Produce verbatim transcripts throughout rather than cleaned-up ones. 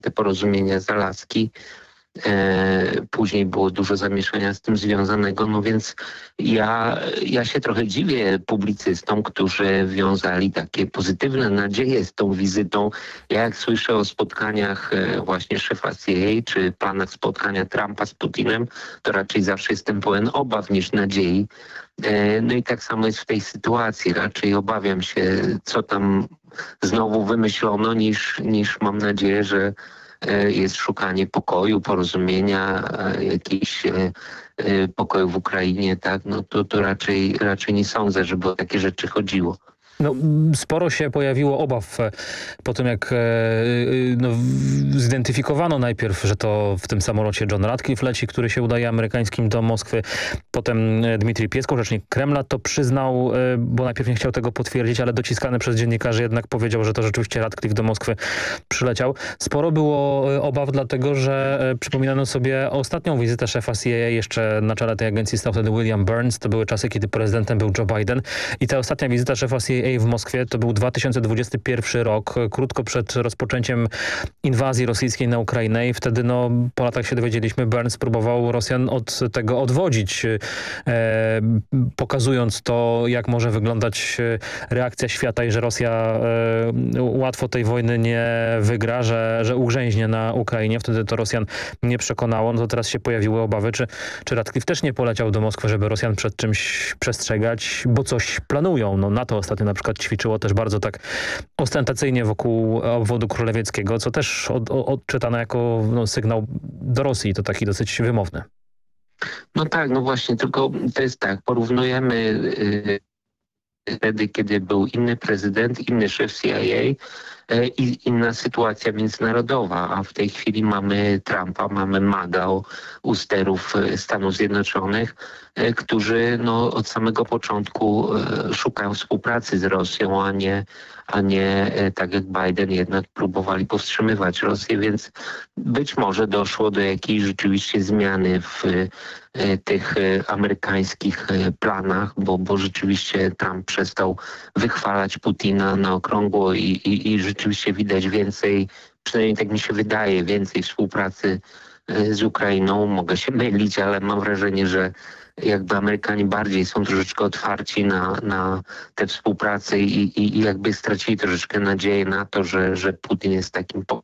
te porozumienia z Alaski. E, później było dużo zamieszania z tym związanego, no więc ja, ja się trochę dziwię publicystom, którzy wiązali takie pozytywne nadzieje z tą wizytą. Ja jak słyszę o spotkaniach e, właśnie szefa C I A czy planach spotkania Trumpa z Putinem, to raczej zawsze jestem pełen obaw niż nadziei. E, no i tak samo jest w tej sytuacji. Raczej obawiam się, co tam znowu wymyślono, niż, niż mam nadzieję, że jest szukanie pokoju, porozumienia, jakiś pokoju w Ukrainie, tak, no to, to raczej, raczej nie sądzę, żeby o takie rzeczy chodziło. No, sporo się pojawiło obaw po tym, jak no, zidentyfikowano najpierw, że to w tym samolocie John Ratcliffe leci, który się udaje amerykańskim do Moskwy. Potem Dmitrij Pieskow, rzecznik Kremla, to przyznał, bo najpierw nie chciał tego potwierdzić, ale dociskany przez dziennikarzy jednak powiedział, że to rzeczywiście Ratcliffe do Moskwy przyleciał. Sporo było obaw, dlatego że przypominano sobie ostatnią wizytę szefa C I A jeszcze na czele tej agencji stał wtedy William Burns. To były czasy, kiedy prezydentem był Joe Biden i ta ostatnia wizyta szefa C I A w Moskwie to był dwa tysiące dwudziesty pierwszy rok, krótko przed rozpoczęciem inwazji rosyjskiej na Ukrainę i wtedy no, po latach się dowiedzieliśmy, Burns próbował Rosjan od tego odwodzić, e, pokazując to, jak może wyglądać reakcja świata i że Rosja e, łatwo tej wojny nie wygra, że, że ugrzęźnie na Ukrainie. Wtedy to Rosjan nie przekonało. No to teraz się pojawiły obawy, czy, czy Ratcliffe też nie poleciał do Moskwy, żeby Rosjan przed czymś przestrzegać, bo coś planują. No NATO ostatnio na przykład ćwiczyło też bardzo tak ostentacyjnie wokół obwodu królewieckiego, co też od, od, odczytano jako no, sygnał do Rosji. To taki dosyć wymowny. No tak, no właśnie, tylko to jest tak, porównujemy yy, wtedy, kiedy był inny prezydent, inny szef C I A i inna sytuacja międzynarodowa, a w tej chwili mamy Trumpa, mamy MAGA u sterów Stanów Zjednoczonych, którzy no, od samego początku szukają współpracy z Rosją, a nie, a nie tak jak Biden jednak próbowali powstrzymywać Rosję, więc być może doszło do jakiejś rzeczywiście zmiany w tych amerykańskich planach, bo, bo rzeczywiście Trump przestał wychwalać Putina na okrągło i, i, i rzeczywiście widać więcej, przynajmniej tak mi się wydaje, więcej współpracy z Ukrainą. Mogę się mylić, ale mam wrażenie, że jakby Amerykanie bardziej są troszeczkę otwarci na, na tę współpracę i, i, i jakby stracili troszeczkę nadzieję na to, że, że Putin jest takim po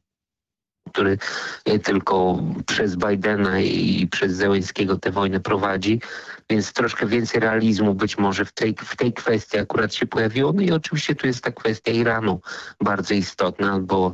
który tylko przez Bidena i przez Zełenskiego tę wojnę prowadzi, więc troszkę więcej realizmu być może w tej, w tej kwestii akurat się pojawiło. No i oczywiście tu jest ta kwestia Iranu bardzo istotna, bo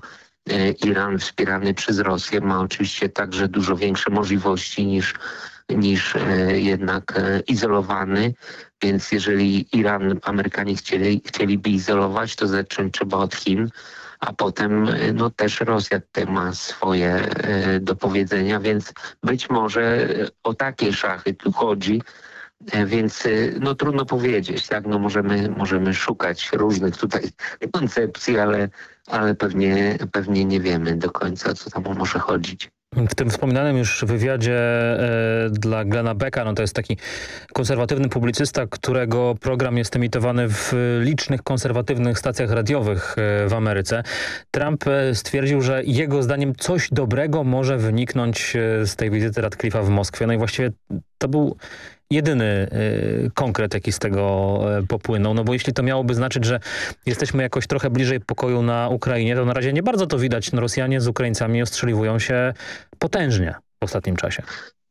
Iran wspierany przez Rosję ma oczywiście także dużo większe możliwości niż, niż jednak izolowany, więc jeżeli Iran Amerykanie chcieli, chcieliby izolować, to zacząć trzeba od Chin, a potem no, też Rosja tutaj ma swoje e, do powiedzenia, więc być może o takie szachy tu chodzi, e, więc no trudno powiedzieć, tak? No, możemy, możemy szukać różnych tutaj koncepcji, ale, ale pewnie, pewnie nie wiemy do końca, o co tam może chodzić. W tym wspominanym już wywiadzie e, dla Glena Becka, no to jest taki konserwatywny publicysta, którego program jest emitowany w licznych konserwatywnych stacjach radiowych e, w Ameryce. Trump stwierdził, że jego zdaniem coś dobrego może wyniknąć z tej wizyty Ratcliffe'a w Moskwie. No i właściwie to był jedyny y, konkret, jaki z tego y, popłynął. No bo jeśli to miałoby znaczyć, że jesteśmy jakoś trochę bliżej pokoju na Ukrainie, to na razie nie bardzo to widać. No, Rosjanie z Ukraińcami ostrzeliwują się potężnie w ostatnim czasie.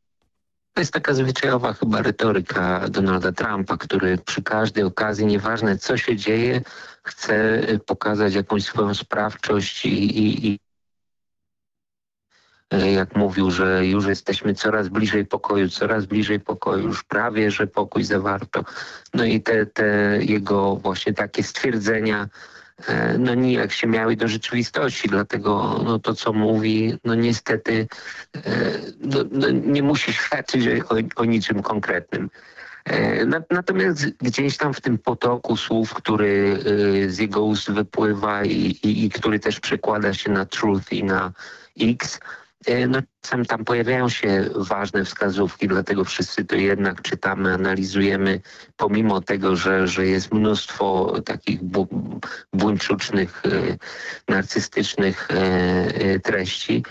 To jest taka zwyczajowa chyba retoryka Donalda Trumpa, który przy każdej okazji, nieważne co się dzieje, chce pokazać jakąś swoją sprawczość i, i, i jak mówił, że już jesteśmy coraz bliżej pokoju, coraz bliżej pokoju, już prawie, że pokój zawarto. No i te, te jego właśnie takie stwierdzenia no nijak się miały do rzeczywistości, dlatego no, to, co mówi, no niestety no, no, nie musi świadczyć o, o niczym konkretnym. Natomiast gdzieś tam w tym potoku słów, który z jego ust wypływa i, i, i który też przekłada się na Truth i na X, No, czasem tam pojawiają się ważne wskazówki, dlatego wszyscy to jednak czytamy, analizujemy, pomimo tego, że, że jest mnóstwo takich bu buńczucznych, narcystycznych treści.